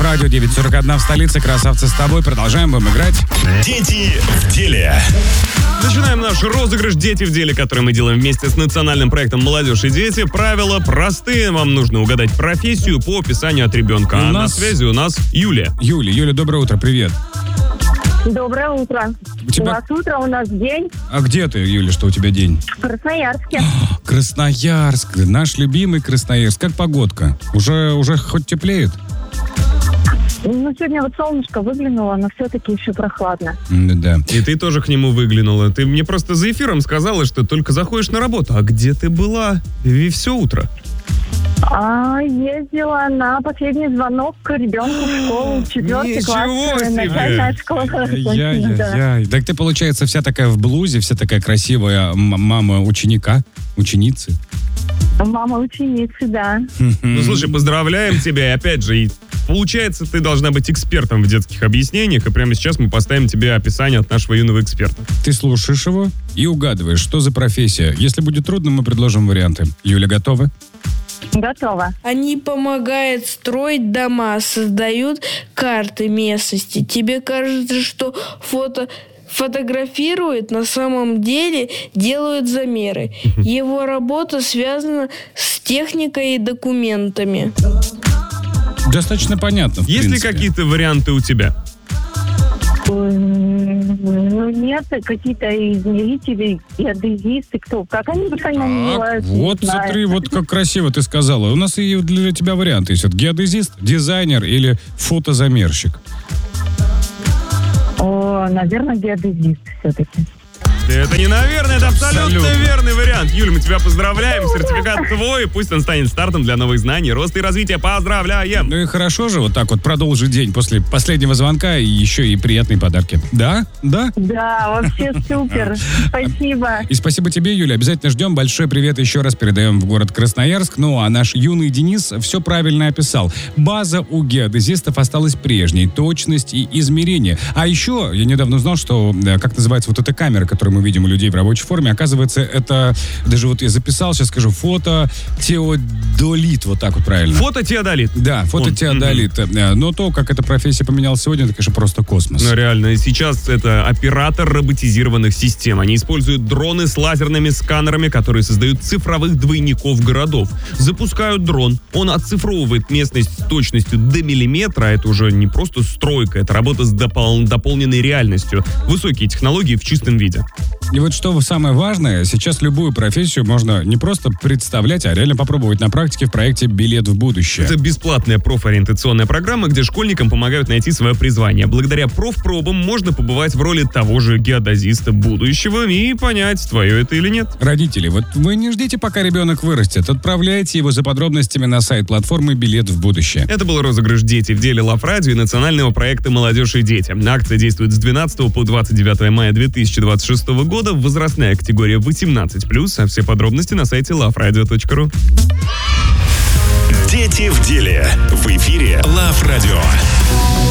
Лав-радио, 9:41 в столице. Красавцы с тобой. Продолжаем вам играть. Дети в деле. Начинаем наш розыгрыш «Дети в деле», который мы делаем вместе с национальным проектом «Молодежь и дети». Правила простые. Вам нужно угадать профессию по описанию от ребенка. А на связи у нас Юлия. Юля, доброе утро, привет. Доброе утро. У вас утро, у нас день. А где ты, Юля, что у тебя день? В Красноярске. Красноярск, наш любимый Красноярск. Как погодка? Уже хоть теплеет? Ну, сегодня вот солнышко выглянуло, но все-таки еще прохладно. Да. И ты тоже к нему выглянула. Ты мне просто за эфиром сказала, что только заходишь на работу. А где ты была? И все утро. Ездила на последний звонок к ребенку в школу, 4 класс, начальная школа. Яй. Так ты, получается, вся такая в блузе, вся такая красивая мама ученицы. Мама ученицы, да. Ну, слушай, поздравляем тебя. И опять же, получается, ты должна быть экспертом в детских объяснениях. И прямо сейчас мы поставим тебе описание от нашего юного эксперта. Ты слушаешь его и угадываешь, что за профессия. Если будет трудно, мы предложим варианты. Юля, готова? Готово. Они помогают строить дома, создают карты местности. Тебе кажется, что фотографируют, на самом деле делают замеры. Его работа связана с техникой и документами. Достаточно понятно, в Есть ли принципе. какие-то варианты у тебя? Ну, нет, какие-то измерители, геодезисты, как они называются? Вот смотри, вот как красиво ты сказала. У нас и для тебя варианты есть. Вот геодезист, дизайнер или фотозамерщик. Наверное, геодезист все-таки. Это не наверное, это абсолютно верный вариант. Юль, мы тебя поздравляем. Сертификат твой. Пусть он станет стартом для новых знаний, роста и развития. Поздравляем. Ну и хорошо же вот так вот продолжить день после последнего звонка и еще и приятные подарки. Да? Да, вообще супер. Спасибо. И спасибо тебе, Юля. Обязательно ждем. Большой привет еще раз передаем в город Красноярск. Ну а наш юный Денис все правильно описал. База у геодезистов осталась прежней. Точность и измерение. А еще я недавно узнал, что, как называется вот эта камера, которую мы видим у людей в рабочей форме, оказывается, это, даже вот я записал, сейчас скажу, фототеодолит, вот так вот правильно. Фототеодолит. Да, фототеодолит. Но то, как эта профессия поменялась сегодня, это, конечно, просто космос. Ну, реально, сейчас это оператор роботизированных систем. Они используют дроны с лазерными сканерами, которые создают цифровых двойников городов. Запускают дрон, он оцифровывает местность с точностью до миллиметра, а это уже не просто стройка, это работа с дополненной реальностью. Высокие технологии в чистом виде. И вот что самое важное, сейчас любую профессию можно не просто представлять, а реально попробовать на практике в проекте «Билет в будущее». Это бесплатная профориентационная программа, где школьникам помогают найти свое призвание. Благодаря профпробам можно побывать в роли того же геодезиста будущего и понять, твое это или нет. Родители, вот вы не ждите, пока ребенок вырастет. Отправляйте его за подробностями на сайт платформы «Билет в будущее». Это был розыгрыш «Дети в деле» Лав-радио и национального проекта «Молодежь и дети». Акция действует с 12 по 29 мая 2026 года. Возрастная категория 18+, а все подробности на сайте loveradio.ru. Дети в деле. В эфире Лав-радио.